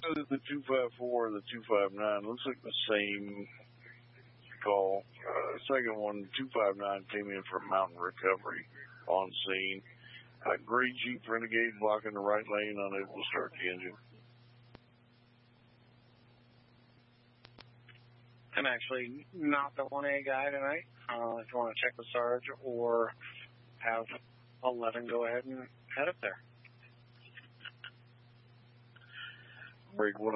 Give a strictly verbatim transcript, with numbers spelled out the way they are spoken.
whether the two five four or the two five nine looks like the same call. Uh, second one, two five nine came in for mountain recovery on scene. Uh, gray Jeep Renegade blocking the right lane, unable to start the engine. I'm actually not the one A guy tonight. Uh, if you want to check with Sarge or have eleven go ahead and head up there. Break one.